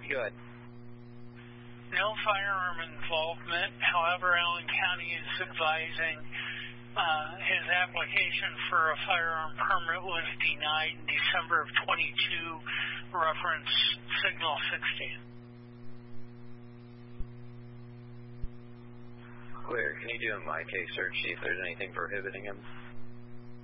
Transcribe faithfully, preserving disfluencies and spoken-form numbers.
Go ahead. No firearm involvement. However, Allen County is advising uh, his application for a firearm permit was denied in December of twenty-two, reference Signal sixteen. Clear. Can you do a My Case search, see if there's anything prohibiting him?